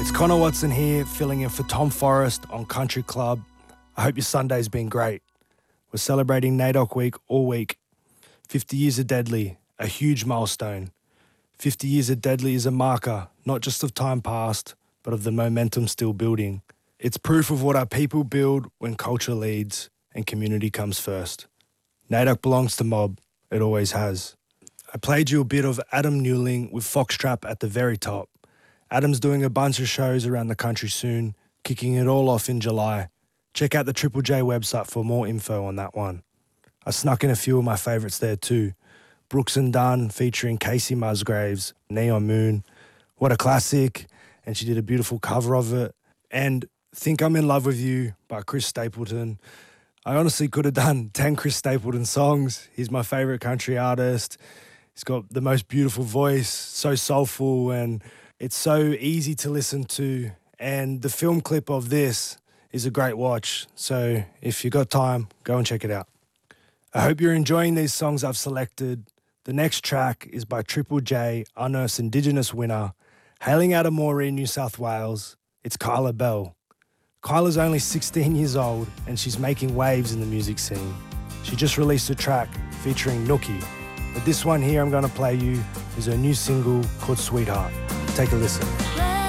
Connor Watson here, filling in for Tom Forrest on Country Club. I hope your Sunday's been great. We're celebrating NAIDOC Week all week. 50 years of Deadly, a huge milestone. 50 years of Deadly is a marker, not just of time past, but of the momentum still building. It's proof of what our people build when culture leads and community comes first. NAIDOC belongs to Mob. It always has. I played you a bit of Adam Newling with Foxtrap at the very top. Adam's doing a bunch of shows around the country soon, kicking it all off in July. Check out the Triple J website for more info on that one. I snuck in a few of my favourites there too. Brooks and Dunn featuring Casey Musgraves, Neon Moon. What a classic. And she did a beautiful cover of it. And Think I'm in Love with You by Chris Stapleton. I honestly could have done 10 Chris Stapleton songs. He's my favourite country artist. He's got the most beautiful voice, so soulful, and it's so easy to listen to. And the film clip of this is a great watch. So if you got time, go and check it out. I hope you're enjoying these songs I've selected. The next track is by Triple J, Unearth's Indigenous winner, hailing out of Moree, New South Wales. It's Kyla Bell. Kyla's only 16 years old and she's making waves in the music scene. She just released a track featuring Nookie. But this one here I'm going to play you is her new single called Sweetheart. Take a listen.